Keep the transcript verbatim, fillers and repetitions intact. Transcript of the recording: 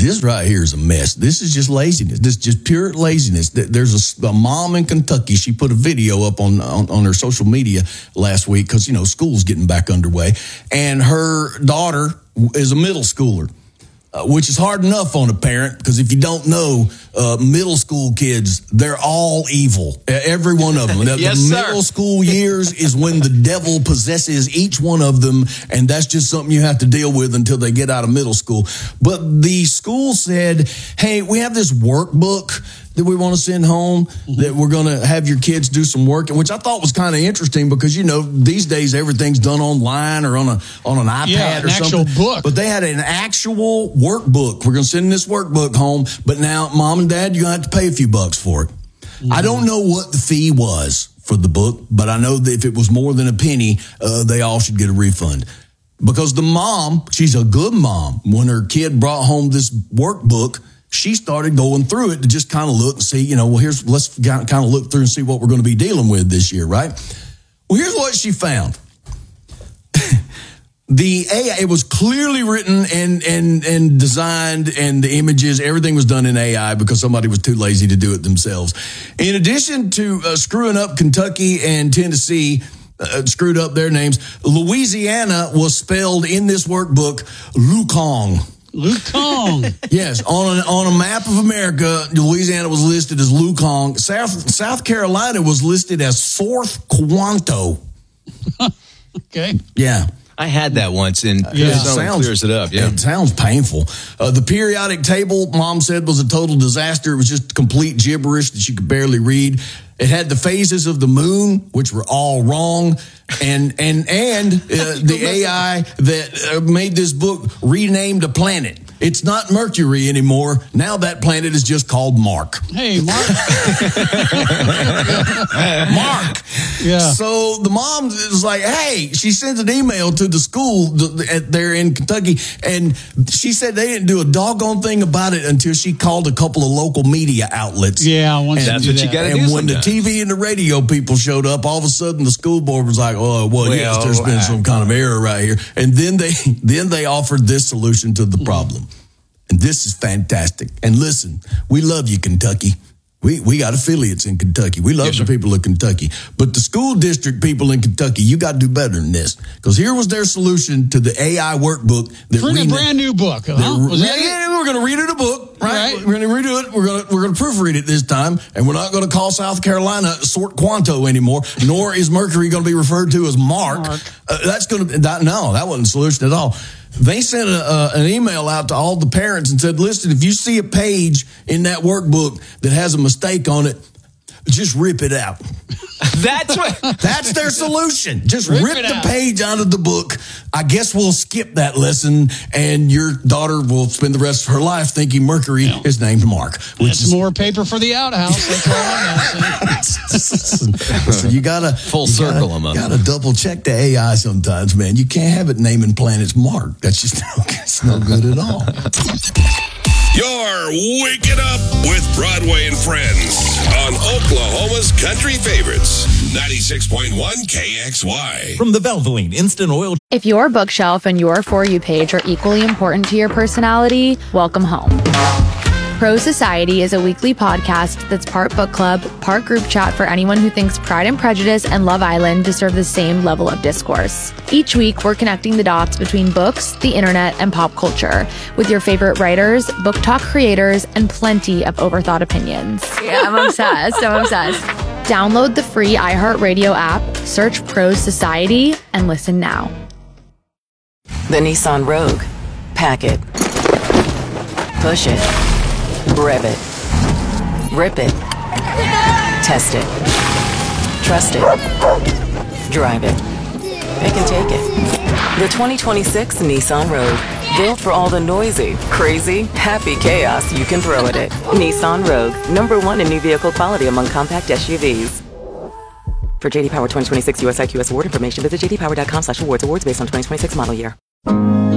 this right here is a mess. This is just laziness. This is just pure laziness. There's a, a mom in Kentucky. She put a video up on, on, on her social media last week because, you know, school's getting back underway. And her daughter is a middle schooler. Uh, which is hard enough on a parent, because if you don't know, uh, middle school kids, they're all evil. Every one of them. The, yes, the sir. middle school years is when the devil possesses each one of them, and that's just something you have to deal with until they get out of middle school. But the school said, hey, we have this workbook that we want to send home, mm-hmm. that we're going to have your kids do some work, which I thought was kind of interesting because, you know, these days everything's done online or on a on an iPad yeah, an or actual something. Book. But they had an actual workbook. We're going to send this workbook home, but now mom and dad, you're going to have to pay a few bucks for it. Mm-hmm. I don't know what the fee was for the book, but I know that if it was more than a penny, uh, they all should get a refund. Because the mom, she's a good mom. When her kid brought home this workbook, she started going through it to just kind of look and see, you know, well, here's, let's kind of look through and see what we're going to be dealing with this year, right? Well, here's what she found. The A I, it was clearly written and, and, and designed, and the images, everything was done in A I because somebody was too lazy to do it themselves. In addition to uh, screwing up Kentucky and Tennessee, uh, screwed up their names, Louisiana was spelled in this workbook, Lukong. Lukong. Yes, on a, on a map of America, Louisiana was listed as Lukong. South South Carolina was listed as South Quanto. Okay. Yeah. I had that once, and yeah. it sounds, clears it up. Yeah, it sounds painful. Uh, the periodic table, mom said, was a total disaster. It was just complete gibberish that she could barely read. It had the phases of the moon, which were all wrong, and and and uh, the A I that uh, made this book renamed a planet. It's not Mercury anymore. Now that planet is just called Mark. Hey, Mark. Mark. Yeah. So the mom is like, hey, she sends an email to the school there in Kentucky, and she said they didn't do a doggone thing about it until she called a couple of local media outlets. Yeah, once and, that's what you got to do. And when sometimes. the T V and the radio people showed up, all of a sudden the school board was like, oh, well, well yes, there's been some kind of error right here. And then they then they offered this solution to the problem. And this is fantastic. And listen, we love you, Kentucky. We we got affiliates in Kentucky. We love yes, the people of Kentucky. But the school district people in Kentucky, you got to do better than this. Because here was their solution to the A I workbook. That Print we, a brand new book. Huh? Was yeah, that yeah, we're going to read it a book, right? right. We're going to redo it. We're going to we're going to proofread it this time, and we're not going to call South Carolina Sort Quanto anymore. Nor is Mercury going to be referred to as Mark. Mark. Uh, that's going to that, no, that wasn't a solution at all. They sent a, uh, an email out to all the parents and said, listen, if you see a page in that workbook that has a mistake on it, just rip it out. That's what. That's their solution. Just rip, rip the out. page out of the book. I guess we'll skip that lesson, and your daughter will spend the rest of her life thinking Mercury yeah. is named Mark. Which That's is more paper for the outhouse. That's all I gotta say. So you gotta full you circle gotta, them up. Gotta double check the A I sometimes, man. You can't have it naming planets Mark. That's just no, it's no good at all. You're waking up with Broadway and Friends on Oklahoma's Country Favorites, ninety-six point one K X Y. From the Valvoline Instant Oil. If your bookshelf and your For You page are equally important to your personality, welcome home. Pro Society is a weekly podcast that's part book club, part group chat for anyone who thinks Pride and Prejudice and Love Island deserve the same level of discourse. Each week, we're connecting the dots between books, the internet, and pop culture with your favorite writers, book talk creators, and plenty of overthought opinions. Yeah, I'm obsessed. I'm obsessed. Download the free iHeartRadio app, search Pro Society, and listen now. The Nissan Rogue. Pack it. Push it. Rev it. Rip it. Test it. Trust it. Drive it. It can take it. The twenty twenty-six Nissan Rogue. Built for all the noisy, crazy, happy chaos you can throw at it. Nissan Rogue. Number one in new vehicle quality among compact S U Vs. For J D Power twenty twenty-six U S I Q S award information, visit j d power dot com slash awards. Awards based on twenty twenty-six model year.